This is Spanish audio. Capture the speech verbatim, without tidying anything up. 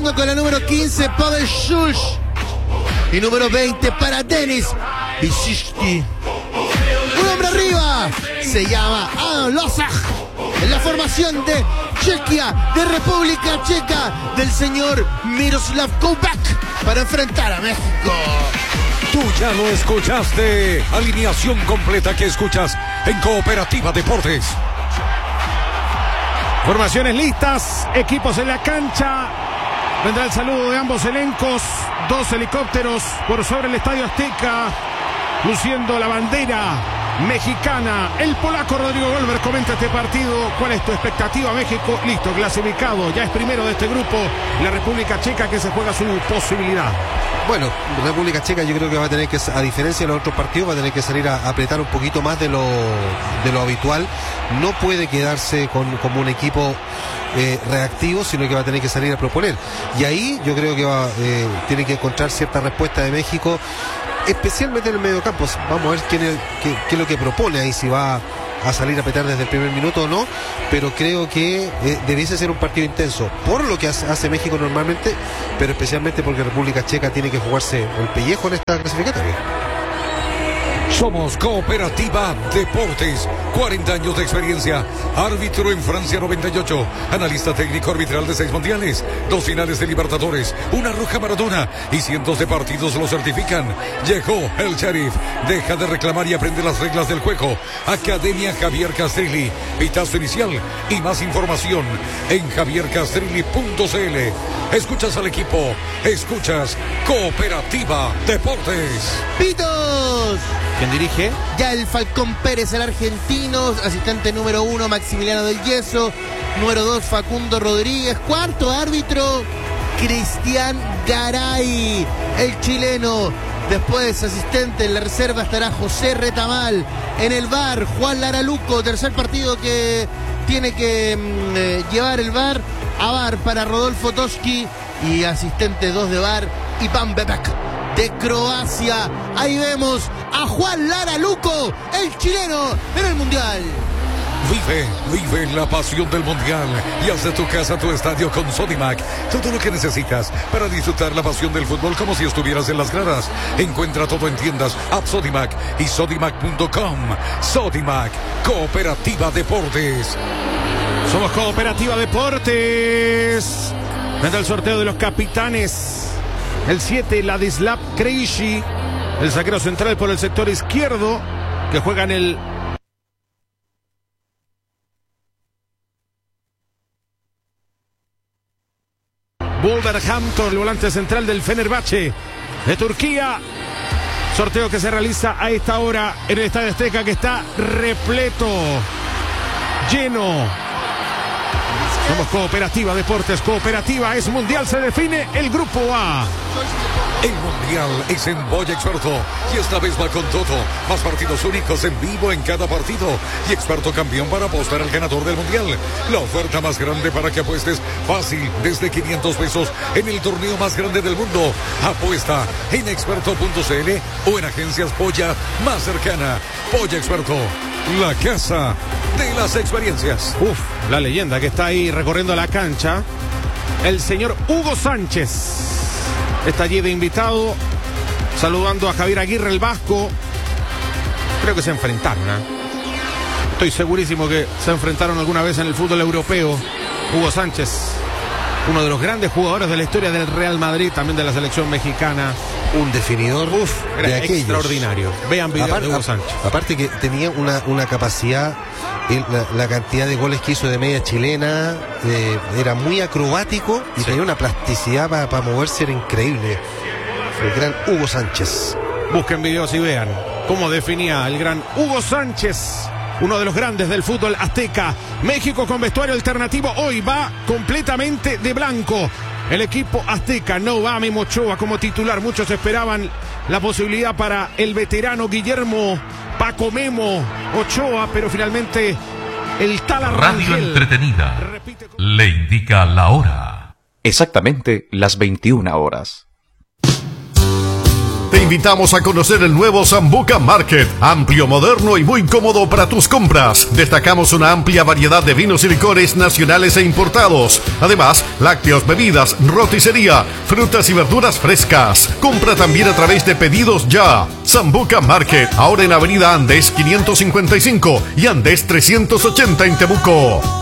Firma con la número quince, Pavel Schuch. Y número veinte para Denis Biszewski. Un hombre arriba. Se llama Adam Losach. En la formación de Chequia, de República Checa, del señor Miroslav Kovac, para enfrentar a México. Tú ya lo escuchaste. Alineación completa que escuchas en Cooperativa Deportes. Formaciones listas, equipos en la cancha. Vendrá el saludo de ambos elencos. Dos helicópteros por sobre el Estadio Azteca, luciendo la bandera mexicana. El polaco Rodrigo Goldberg comenta este partido. ¿Cuál es tu expectativa? México, listo, clasificado. Ya es primero de este grupo. La República Checa, que se juega su posibilidad. Bueno, República Checa yo creo que va a tener que, a diferencia de los otros partidos, va a tener que salir a apretar un poquito más de lo, de lo habitual. No puede quedarse con, como un equipo eh, reactivo, sino que va a tener que salir a proponer. Y ahí yo creo que va, eh, tiene que encontrar cierta respuesta de México, especialmente en el mediocampo. Vamos a ver quién es, qué, qué es lo que propone ahí, si va a salir a petar desde el primer minuto o no, pero creo que eh, debiese ser un partido intenso, por lo que hace, hace México normalmente, pero especialmente porque República Checa tiene que jugarse el pellejo en esta clasificatoria. Somos Cooperativa Deportes, cuarenta años de experiencia. Árbitro en Francia noventa y ocho, analista técnico arbitral de seis mundiales, dos finales de Libertadores, una roja Maradona y cientos de partidos lo certifican. Llegó el Sheriff. Deja de reclamar y aprende las reglas del juego. Academia Javier Castrilli. Pitazo inicial y más información en javier castrilli punto c l. Escuchas al equipo, escuchas Cooperativa Deportes. ¡Pitos! ¿Quién dirige? Ya el Falcón Pérez, el argentino. Asistente número uno, Maximiliano del Yeso. Número dos, Facundo Rodríguez. Cuarto árbitro, Cristian Garay, el chileno. Después, asistente en la reserva estará José Retamal. En el V A R, Juan Laraluco. Tercer partido que tiene que eh, llevar el V A R. A V A R para Rodolfo Toski. Y asistente dos de V A R, Iván Bebek, de Croacia. Ahí vemos a Juan Laraluco, el chileno, en el Mundial. Vive, vive la pasión del Mundial y haz de tu casa tu estadio con Sodimac. Todo lo que necesitas para disfrutar la pasión del fútbol como si estuvieras en las gradas. Encuentra todo en tiendas, app Sodimac y sodimac punto com. Sodimac, Cooperativa Deportes. Somos Cooperativa Deportes. Vendrá el sorteo de los capitanes. El siete, Ladislav Krejci, el zaguero central por el sector izquierdo, que juega en el Wolverhampton, el volante central del Fenerbahce de Turquía. Sorteo que se realiza a esta hora en el Estadio Azteca, que está repleto, lleno. Somos Cooperativa Deportes. Cooperativa es Mundial. Se define el Grupo A. El Mundial es en Boya Experto y esta vez va con todo. Más partidos únicos en vivo en cada partido y Experto campeón para apostar al ganador del Mundial. La oferta más grande para que apuestes fácil desde quinientos pesos en el torneo más grande del mundo. Apuesta en experto punto c l o en agencias Boya más cercana. Boya Experto, la casa de las experiencias. Uf, la leyenda que está ahí recorriendo la cancha, el señor Hugo Sánchez. Está allí de invitado, saludando a Javier Aguirre, el vasco. Creo que se enfrentaron, ¿eh? Estoy segurísimo que se enfrentaron alguna vez en el fútbol europeo. Hugo Sánchez, uno de los grandes jugadores de la historia del Real Madrid, también de la selección mexicana. Un definidor. Uf, era de aquellos. Extraordinario. Vean videos aparte, de Hugo Sánchez. Aparte que tenía una, una capacidad, la, la cantidad de goles que hizo de media chilena, eh, era muy acrobático y sí, tenía una plasticidad para pa moverse, era increíble. El gran Hugo Sánchez. Busquen videos y vean cómo definía el gran Hugo Sánchez, uno de los grandes del fútbol azteca. México con vestuario alternativo hoy va completamente de blanco. El equipo azteca no va a Memo Ochoa como titular. Muchos esperaban la posibilidad para el veterano Guillermo Paco Memo Ochoa, pero finalmente el tal Radio Entretenida le indica la hora. Exactamente las veintiuna horas. Te invitamos a conocer el nuevo Sambuca Market, amplio, moderno y muy cómodo para tus compras. Destacamos una amplia variedad de vinos y licores nacionales e importados. Además, lácteos, bebidas, roticería, frutas y verduras frescas. Compra también a través de Pedidos Ya. Sambuca Market, ahora en Avenida Andes quinientos cincuenta y cinco y Andes trescientos ochenta en Temuco.